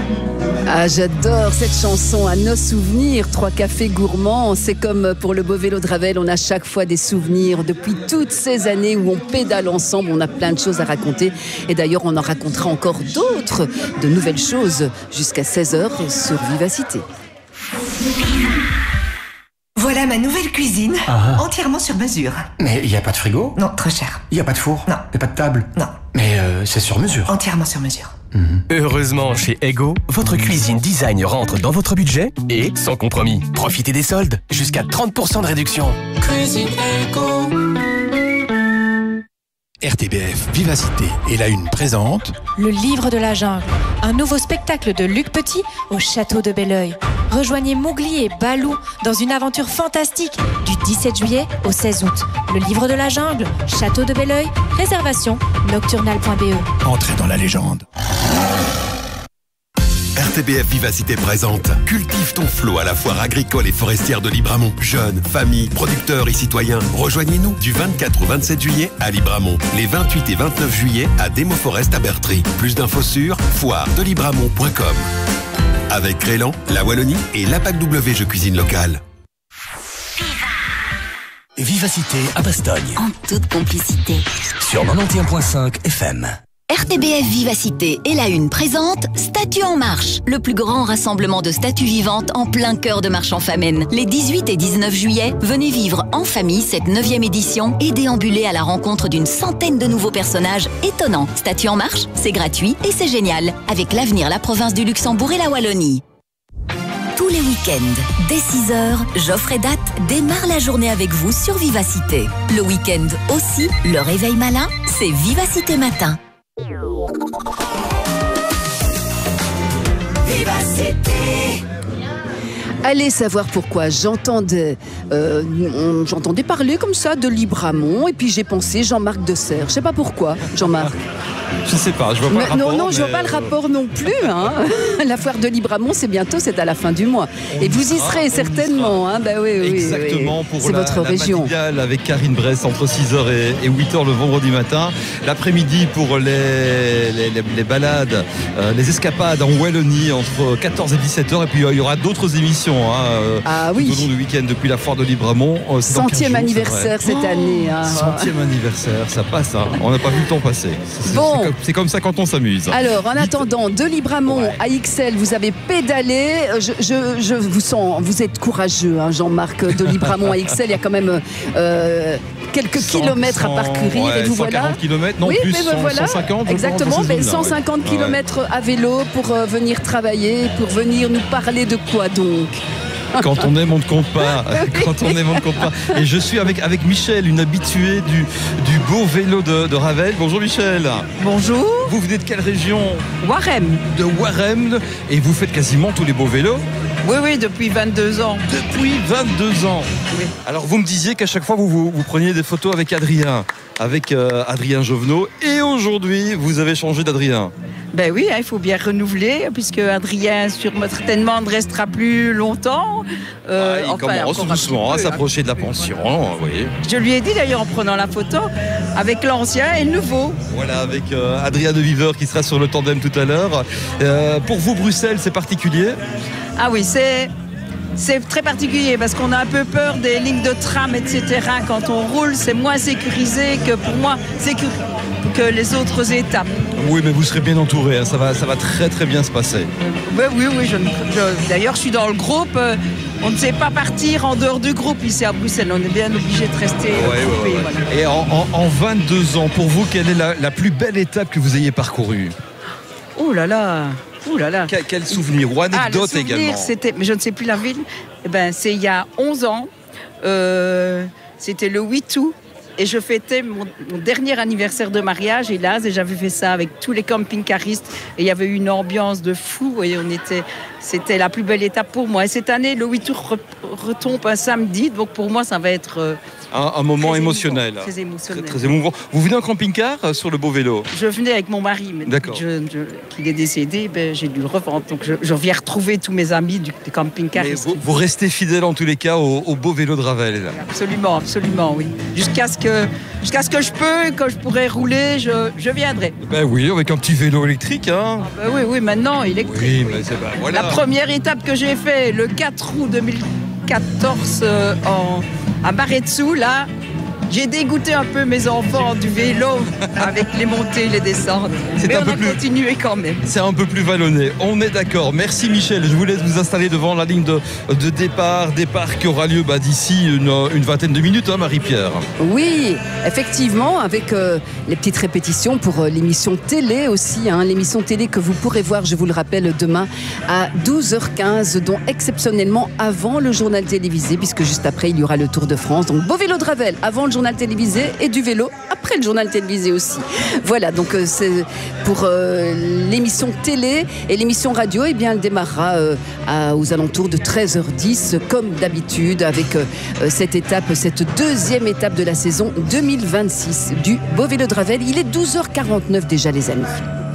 Ah, j'adore cette chanson, à nos souvenirs, 3 cafés gourmands. C'est comme pour le beau vélo de Ravel, on a chaque fois des souvenirs. Depuis toutes ces années où on pédale ensemble, on a plein de choses à raconter. Et d'ailleurs, on en racontera encore d'autres, de nouvelles choses, jusqu'à 16h sur Vivacité. Voilà ma nouvelle cuisine, entièrement sur mesure. Mais il n'y a pas de frigo? Non, trop cher. Il n'y a pas de four? Non. Il n'y a pas de table? Non. Mais c'est sur mesure. Entièrement sur mesure. Heureusement, chez Ego, votre cuisine design rentre dans votre budget et sans compromis. Profitez des soldes, jusqu'à 30% de réduction. Cuisine Ego. RTBF Vivacité et la Une présente Le Livre de la Jungle, un nouveau spectacle de Luc Petit au château de Belleuil. Rejoignez Mowgli et Balou dans une aventure fantastique du 17 juillet au 16 août. Le Livre de la Jungle, château de Belleuil, réservation nocturnal.be. Entrez dans la légende. RTBF Vivacité présente Cultive ton flot à la foire agricole et forestière de Libramont. Jeunes, familles, producteurs et citoyens, rejoignez-nous du 24 au 27 juillet à Libramont, les 28 et 29 juillet à Démoforest à Bertry. Plus d'infos sur foiredelibramont.com. Avec Crélan, la Wallonie et l'APAC W Jeux Cuisine Locale. Vivacité à Bastogne. En toute complicité. Sur 91.5 FM. RTBF Vivacité et la Une présente Statues en marche, le plus grand rassemblement de statues vivantes en plein cœur de Marchand-Famenne. Les 18 et 19 juillet, venez vivre en famille cette 9e édition et déambuler à la rencontre d'une centaine de nouveaux personnages étonnants. Statues en marche, c'est gratuit et c'est génial, avec l'avenir, la province du Luxembourg et la Wallonie. Tous les week-ends, dès 6h, Geoffrey Date démarre la journée avec vous sur Vivacité. Le week-end aussi, le réveil malin, c'est Vivacité Matin. Vivacité. Allez savoir pourquoi j'entendais parler comme ça de Libramont et puis j'ai pensé Jean-Marc Desserre. Je sais pas pourquoi, Jean-Marc. Je sais pas, je vois pas le rapport. Non, je vois pas le rapport non plus. Hein. La foire de Libramont, c'est bientôt, c'est à la fin du mois. Et vous y serez certainement. Hein. Bah oui, exactement, oui. pour la région. Matinale avec Karine Bress entre 6h et 8h le vendredi matin. L'après-midi pour les balades, les escapades en Wallonie entre 14 et 17h. Et puis il y aura d'autres émissions tout au long du week-end depuis la foire de Libramont. 100e anniversaire cette année. Hein. 100e anniversaire, ça passe. Hein. On n'a pas vu le temps passer. C'est comme ça quand on s'amuse. Alors, en attendant, de Libramont à XL, vous avez pédalé. Je vous sens, vous êtes courageux, hein, Jean-Marc. De Libramont à XL, il y a quand même quelques kilomètres à parcourir. Et vous 140 kilomètres, non plus, 150. Exactement, 150 kilomètres à vélo pour venir travailler, pour venir nous parler de quoi donc? Quand on aime, on ne compte pas. Quand on aime, on ne compte pas. Et je suis avec Michel, une habituée du beau vélo de Ravel. Bonjour Michel. Bonjour. Vous venez de quelle région? Warem. De Warem. Et vous faites quasiment tous les beaux vélos? Oui, depuis 22 ans. Depuis 22 ans. Oui. Alors vous me disiez qu'à chaque fois vous preniez des photos avec Adrien Jovenot. Et aujourd'hui, vous avez changé d'Adrien. Ben oui, il faut bien renouveler, puisque Adrien certainement ne restera plus longtemps. Il commence doucement à s'approcher de la pension. Oui. Je lui ai dit d'ailleurs en prenant la photo, avec l'ancien et le nouveau. Voilà, avec Adrien de Viveur qui sera sur le tandem tout à l'heure. Pour vous, Bruxelles, c'est particulier? Ah oui, c'est très particulier parce qu'on a un peu peur des lignes de tram, etc. Quand on roule, c'est moins sécurisé que pour moi, que les autres étapes. Oui, mais vous serez bien entouré, hein. Ça va très très bien se passer. Oui. D'ailleurs, je suis dans le groupe. On ne sait pas partir en dehors du groupe ici à Bruxelles. On est bien obligé de rester groupé. Voilà. Et en 22 ans, pour vous, quelle est la plus belle étape que vous ayez parcourue? Oh là là. Quel souvenir ou anecdote le souvenir, également? Mais je ne sais plus la ville. C'est il y a 11 ans. C'était le 8 août. Et je fêtais mon dernier anniversaire de mariage, hélas, et j'avais fait ça avec tous les camping-caristes. Et il y avait eu une ambiance de fou, et c'était la plus belle étape pour moi. Et cette année, le 8 août retombe un samedi, donc pour moi, ça va être Un moment Très émotionnel. Très émotionnel. Très émouvant. Vous venez en camping-car sur le beau vélo? Je venais avec mon mari, mais D'accord. qu'il est décédé, j'ai dû le revendre. Donc je viens retrouver tous mes amis du camping-car. Mais vous restez fidèle en tous les cas au beau vélo de Ravel. Absolument, absolument, oui. Jusqu'à ce que je peux, quand je pourrai rouler, je viendrai. Ben oui, avec un petit vélo électrique. Hein. Oui, maintenant, électrique. Oui, mais c'est voilà. La première étape que j'ai fait le 4 août 2014 à Barretsou, là, j'ai dégoûté un peu mes enfants du vélo avec les montées et les descentes. Mais on a continué quand même. C'est un peu plus vallonné, on est d'accord. Merci Michel, je vous laisse vous installer devant la ligne de départ qui aura lieu d'ici une vingtaine de minutes, hein, Marie-Pierre. Oui, effectivement, avec les petites répétitions pour l'émission télé aussi, hein, l'émission télé que vous pourrez voir, je vous le rappelle, demain à 12h15, dont exceptionnellement avant le journal télévisé, puisque juste après il y aura le Tour de France. Donc beau vélo de Ravel avant le journal télévisé et du vélo après le journal télévisé aussi. Voilà, donc c'est pour l'émission télé, et l'émission radio, eh bien, elle démarrera aux alentours de 13h10 comme d'habitude avec cette deuxième étape de la saison 2026 du beau vélo de Ravel. Il est 12h49 déjà, les amis.